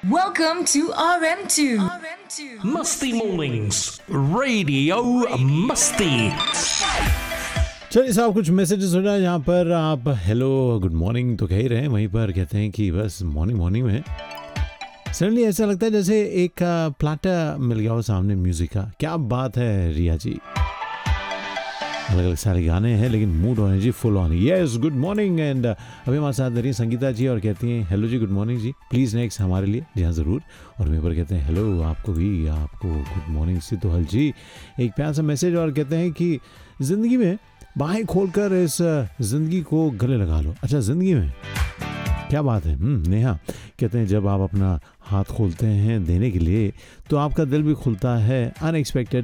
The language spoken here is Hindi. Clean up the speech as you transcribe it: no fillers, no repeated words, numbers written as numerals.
Welcome to RM2. मस्ती मॉर्निंग्स रेडियो मस्ती। चलिए साहब, कुछ मैसेजेस हो रहा है यहाँ पर। आप हेलो गुड मॉर्निंग तो कह ही रहे हैं, वहीं पर कहते हैं कि बस मॉर्निंग में सडनली ऐसा लगता है जैसे एक प्लाटर मिल गया हो सामने म्यूजिक का। क्या बात है रिया जी, अलग अलग सारे गाने हैं लेकिन मूड ऑन है जी, full on. Yes good morning. And अभी हमारे साथ रही संगीता जी और कहती हैं hello ji, good morning ji, please next हमारे लिए। जी हाँ ज़रूर। और मेरे पर कहते हैं हेलो आपको भी, आपको गुड मॉर्निंग से तो हल जी। एक प्यार सा मैसेज और कहते हैं कि ज़िंदगी में बाहें खोलकर इस ज़िंदगी को गले लगा लो। अच्छा, ज़िंदगी में क्या बात है। नेहा कहते हैं जब आप अपना हाथ खोलते हैं देने के लिए तो आपका दिल भी खुलता है अनएक्सपेक्टेड